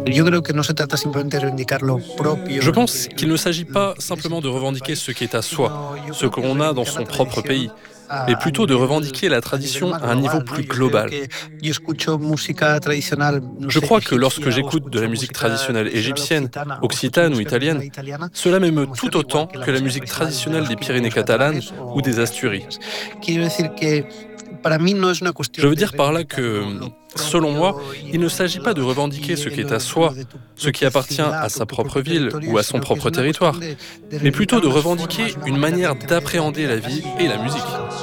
Je pense qu'il ne s'agit pas simplement de revendiquer ce qui est à soi, ce que l'on a dans son propre pays, mais plutôt de revendiquer la tradition à un niveau plus global. Je crois que lorsque j'écoute de la musique traditionnelle égyptienne, occitane ou italienne, cela m'émeut tout autant que la musique traditionnelle des Pyrénées catalanes ou des Asturies. Je veux dire par là que, selon moi, il ne s'agit pas de revendiquer ce qui est à soi, ce qui appartient à sa propre ville ou à son propre territoire, mais plutôt de revendiquer une manière d'appréhender la vie et la musique.